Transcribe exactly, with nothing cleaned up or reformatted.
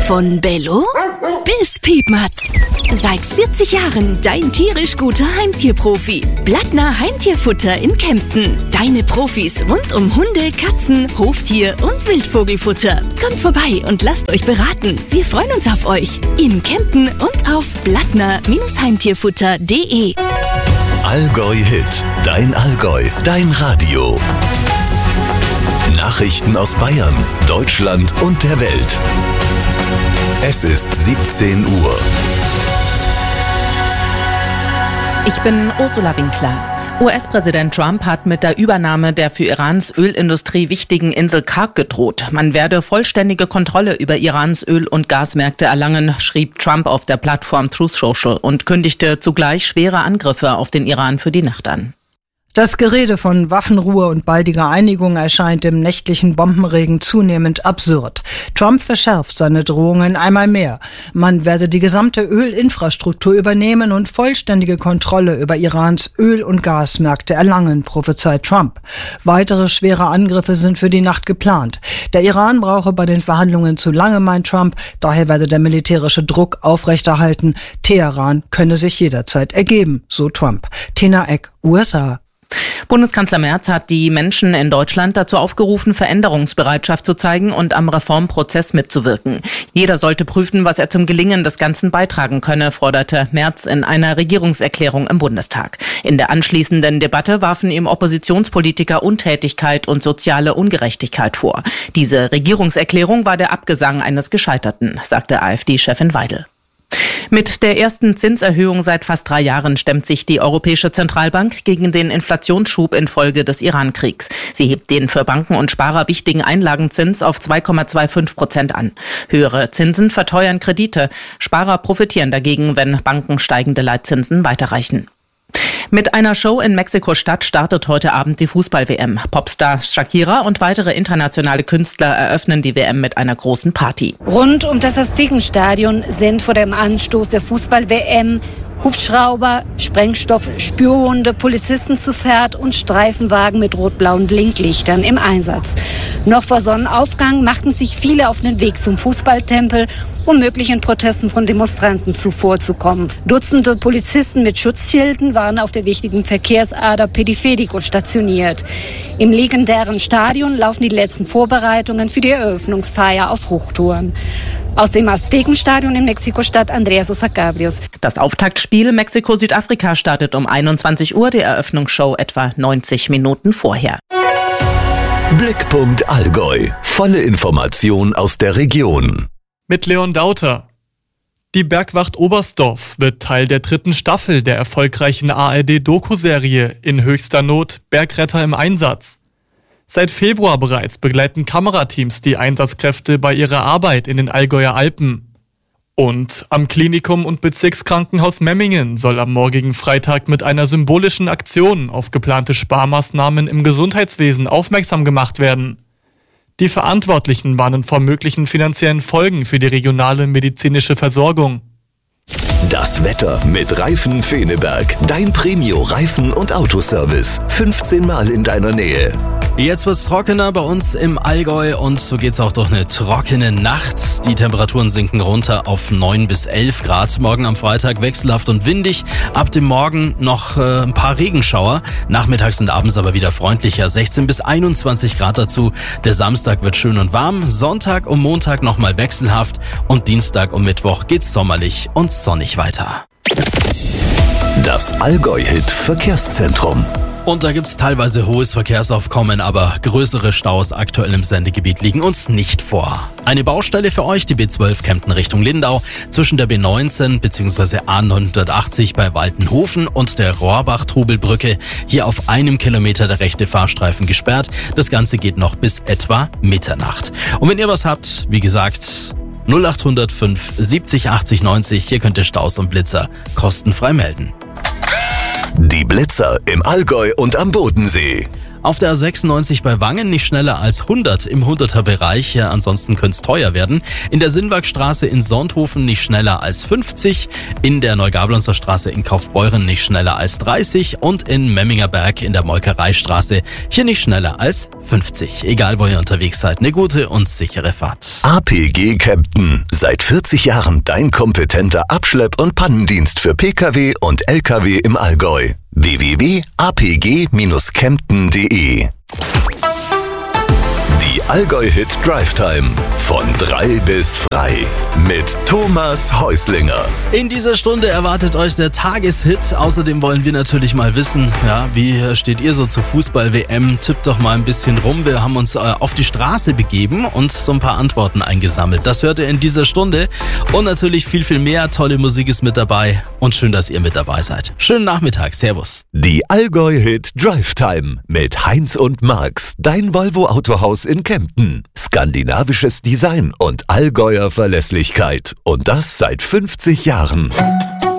Von Bello bis Piepmatz. Seit vierzig Jahren dein tierisch guter Heimtierprofi. Blattner Heimtierfutter in Kempten. Deine Profis rund um Hunde, Katzen, Hoftier und Wildvogelfutter. Kommt vorbei und lasst euch beraten. Wir freuen uns auf euch. In Kempten und auf blattner Heimtierfutter punkt de. Allgäu Hit. Dein Allgäu. Dein Radio. Nachrichten aus Bayern, Deutschland und der Welt. Es ist siebzehn Uhr. Ich bin Ursula Winkler. U S-Präsident Trump hat mit der Übernahme der für Irans Ölindustrie wichtigen Insel Karg gedroht. Man werde vollständige Kontrolle über Irans Öl- und Gasmärkte erlangen, schrieb Trump auf der Plattform Truth Social und kündigte zugleich schwere Angriffe auf den Iran für die Nacht an. Das Gerede von Waffenruhe und baldiger Einigung erscheint im nächtlichen Bombenregen zunehmend absurd. Trump verschärft seine Drohungen einmal mehr. Man werde die gesamte Ölinfrastruktur übernehmen und vollständige Kontrolle über Irans Öl- und Gasmärkte erlangen, prophezeit Trump. Weitere schwere Angriffe sind für die Nacht geplant. Der Iran brauche bei den Verhandlungen zu lange, meint Trump. Daher werde der militärische Druck aufrechterhalten. Teheran könne sich jederzeit ergeben, so Trump. Tina Eck, U S A. Bundeskanzler Merz hat die Menschen in Deutschland dazu aufgerufen, Veränderungsbereitschaft zu zeigen und am Reformprozess mitzuwirken. Jeder sollte prüfen, was er zum Gelingen des Ganzen beitragen könne, forderte Merz in einer Regierungserklärung im Bundestag. In der anschließenden Debatte warfen ihm Oppositionspolitiker Untätigkeit und soziale Ungerechtigkeit vor. Diese Regierungserklärung war der Abgesang eines Gescheiterten, sagte AfD-Chefin Weidel. Mit der ersten Zinserhöhung seit fast drei Jahren stemmt sich die Europäische Zentralbank gegen den Inflationsschub infolge des Iran-Kriegs. Sie hebt den für Banken und Sparer wichtigen Einlagenzins auf zwei Komma fünfundzwanzig Prozent an. Höhere Zinsen verteuern Kredite. Sparer profitieren dagegen, wenn Banken steigende Leitzinsen weiterreichen. Mit einer Show in Mexiko-Stadt startet heute Abend die Fußball-W M. Popstar Shakira und weitere internationale Künstler eröffnen die W M mit einer großen Party. Rund um das Aztekenstadion sind vor dem Anstoß der Fußball-W M Hubschrauber, Sprengstoff, Spürhunde, Polizisten zu Pferd und Streifenwagen mit rot-blauen Blinklichtern im Einsatz. Noch vor Sonnenaufgang machten sich viele auf den Weg zum Fußballtempel, um möglichen Protesten von Demonstranten zuvorzukommen. Dutzende Polizisten mit Schutzschilden waren auf der wichtigen Verkehrsader Periférico stationiert. Im legendären Stadion laufen die letzten Vorbereitungen für die Eröffnungsfeier auf Hochtouren. Aus dem Aztekenstadion in Mexiko-Stadt, Andreas Osacabrios. Das Auftaktspiel Mexiko-Südafrika startet um einundzwanzig Uhr, die Eröffnungsshow etwa neunzig Minuten vorher. Blickpunkt Allgäu. Volle Information aus der Region. Mit Leon Dauter. Die Bergwacht Oberstdorf wird Teil der dritten Staffel der erfolgreichen A R D-Doku-Serie In höchster Not – Bergretter im Einsatz. Seit Februar bereits begleiten Kamerateams die Einsatzkräfte bei ihrer Arbeit in den Allgäuer Alpen. Und am Klinikum und Bezirkskrankenhaus Memmingen soll am morgigen Freitag mit einer symbolischen Aktion auf geplante Sparmaßnahmen im Gesundheitswesen aufmerksam gemacht werden. Die Verantwortlichen warnen vor möglichen finanziellen Folgen für die regionale medizinische Versorgung. Das Wetter mit Reifen Feneberg. Dein Premio-Reifen- und Autoservice. fünfzehn Mal in deiner Nähe. Jetzt wird's trockener bei uns im Allgäu und so geht's auch durch eine trockene Nacht. Die Temperaturen sinken runter auf neun bis elf Grad. Morgen am Freitag wechselhaft und windig. Ab dem Morgen noch äh, ein paar Regenschauer. Nachmittags und abends aber wieder freundlicher. sechzehn bis einundzwanzig Grad dazu. Der Samstag wird schön und warm. Sonntag und Montag nochmal wechselhaft. Und Dienstag und Mittwoch geht's sommerlich und sonnig weiter. Das Allgäu-Hit Verkehrszentrum. Und da gibt's teilweise hohes Verkehrsaufkommen, aber größere Staus aktuell im Sendegebiet liegen uns nicht vor. Eine Baustelle für euch, die B zwölf Kempten Richtung Lindau, zwischen der B neunzehn bzw. A neunhundertachtzig bei Waltenhofen und der Rohrbach-Trubelbrücke. Hier auf einem Kilometer der rechte Fahrstreifen gesperrt. Das Ganze geht noch bis etwa Mitternacht. Und wenn ihr was habt, wie gesagt, null acht null fünf siebzig achtzig neunzig, hier könnt ihr Staus und Blitzer kostenfrei melden. Die Blitzer im Allgäu und am Bodensee. Auf der A sechsundneunzig bei Wangen nicht schneller als hundert im hunderter-Bereich, ja, ansonsten könnte es teuer werden. In der Sinnbergstraße in Sonthofen nicht schneller als fünfzig, in der Neugablonzer Straße in Kaufbeuren nicht schneller als dreißig und in Memmingerberg in der Molkereistraße hier nicht schneller als fünfzig. Egal, wo ihr unterwegs seid, eine gute und sichere Fahrt. A P G Kempten. Seit vierzig Jahren dein kompetenter Abschlepp- und Pannendienst für Pkw und Lkw im Allgäu. w w w punkt a p g Bindestrich kempten punkt d e Die Allgäu-Hit Drive Time. Von drei bis frei. Mit Thomas Häuslinger. In dieser Stunde erwartet euch der Tageshit. Außerdem wollen wir natürlich mal wissen, ja, wie steht ihr so zur Fußball-W M? Tippt doch mal ein bisschen rum. Wir haben uns äh, auf die Straße begeben und so ein paar Antworten eingesammelt. Das hört ihr in dieser Stunde. Und natürlich viel, viel mehr. Tolle Musik ist mit dabei. Und schön, dass ihr mit dabei seid. Schönen Nachmittag. Servus. Die Allgäu-Hit Drive Time. Mit Heinz und Marx. Dein Volvo Autohaus in Kempten. Skandinavisches Design und Allgäuer Verlässlichkeit. Und das seit fünfzig Jahren.